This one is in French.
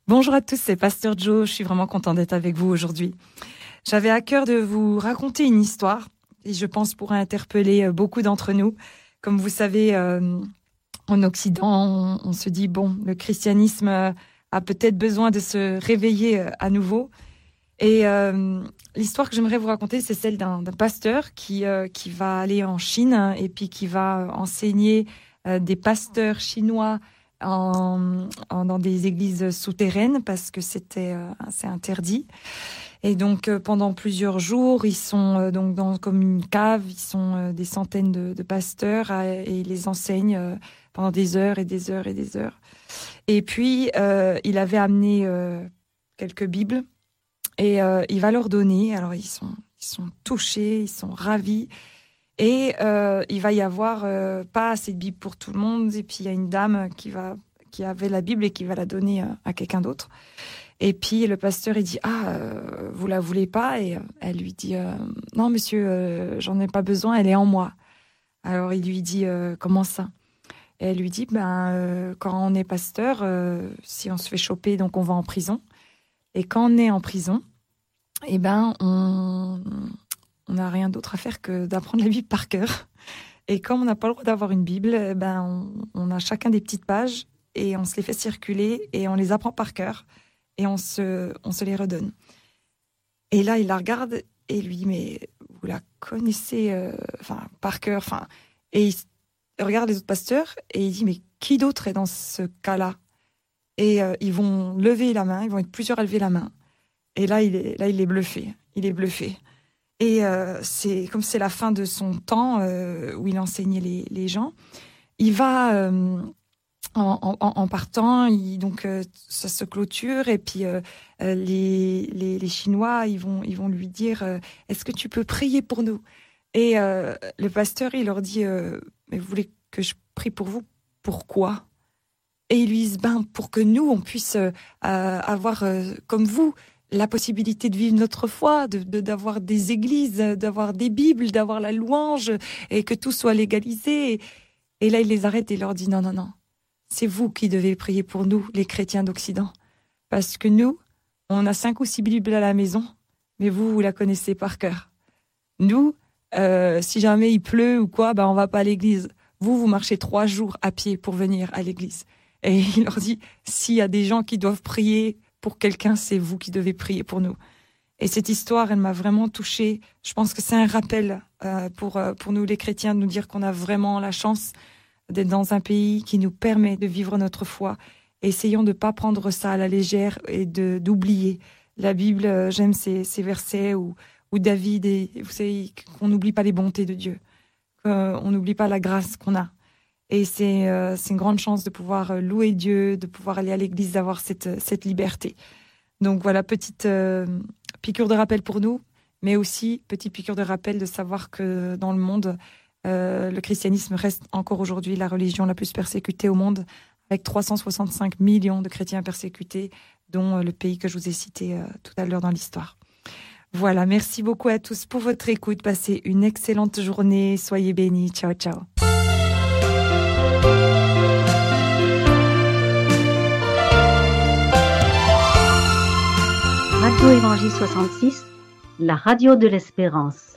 Bonjour à tous, c'est Pasteur Joe. Je suis vraiment contente d'être avec vous aujourd'hui. J'avais à cœur de vous raconter une histoire et je pense pourra interpeller beaucoup d'entre nous. Comme vous savez, en Occident, on se dit, bon, le christianisme a peut-être besoin de se réveiller à nouveau. Et l'histoire que j'aimerais vous raconter, c'est celle d'un pasteur qui va aller en Chine et puis qui va enseigner des pasteurs chinois dans des églises souterraines parce que c'est interdit. Et donc pendant plusieurs jours, ils sont donc comme une cave, ils sont des centaines de pasteurs et ils les enseignent pendant des heures et des heures et des heures. Et puis il avait amené quelques Bibles et il va leur donner. Alors ils sont touchés, ils sont ravis. Et il va y avoir pas assez de Bible pour tout le monde. Et puis il y a une dame qui avait la Bible et qui va la donner à quelqu'un d'autre. Et puis le pasteur il dit vous la voulez pas? Et elle lui dit non monsieur, j'en ai pas besoin, elle est en moi. Alors il lui dit comment ça? Et elle lui dit quand on est pasteur, si on se fait choper, donc on va en prison. Et quand on est en prison, on n'a rien d'autre à faire que d'apprendre la Bible par cœur. Et comme on n'a pas le droit d'avoir une Bible, on a chacun des petites pages et on se les fait circuler et on les apprend par cœur et on se les redonne. Et là, il la regarde et lui dit, mais vous la connaissez par cœur. Et il regarde les autres pasteurs et il dit, mais qui d'autre est dans ce cas-là? Et ils vont lever la main, ils vont être plusieurs à lever la main. Et là, il est bluffé. Il est bluffé. Et c'est comme c'est la fin de son temps où il enseignait les gens. Il va en partant, ça se clôture et puis les Chinois ils vont lui dire est-ce que tu peux prier pour nous? Et le pasteur il leur dit mais vous voulez que je prie pour vous? Pourquoi? Et ils lui disent pour que nous on puisse avoir comme vous la possibilité de vivre notre foi, d'avoir des églises, d'avoir des Bibles, d'avoir la louange, et que tout soit légalisé. Et là, il les arrête et leur dit non. C'est vous qui devez prier pour nous, les chrétiens d'Occident. Parce que nous, on a 5 ou 6 Bibles à la maison, mais vous la connaissez par cœur. Nous, si jamais il pleut ou quoi, on va pas à l'église. Vous marchez 3 jours à pied pour venir à l'église. Et il leur dit, s'il y a des gens qui doivent prier pour quelqu'un, c'est vous qui devez prier pour nous. Et cette histoire, elle m'a vraiment touchée. Je pense que c'est un rappel pour nous les chrétiens de nous dire qu'on a vraiment la chance d'être dans un pays qui nous permet de vivre notre foi. Et essayons de ne pas prendre ça à la légère et d'oublier. La Bible, j'aime ces versets où David, vous savez, qu'on n'oublie pas les bontés de Dieu, qu'on n'oublie pas la grâce qu'on a. Et c'est une grande chance de pouvoir louer Dieu, de pouvoir aller à l'église, d'avoir cette liberté. Donc voilà, petite piqûre de rappel pour nous, mais aussi petite piqûre de rappel de savoir que dans le monde, le christianisme reste encore aujourd'hui la religion la plus persécutée au monde, avec 365 millions de chrétiens persécutés, dont le pays que je vous ai cité tout à l'heure dans l'histoire. Voilà, merci beaucoup à tous pour votre écoute. Passez une excellente journée. Soyez bénis. Ciao, ciao. Radio Évangile 66, la radio de l'espérance.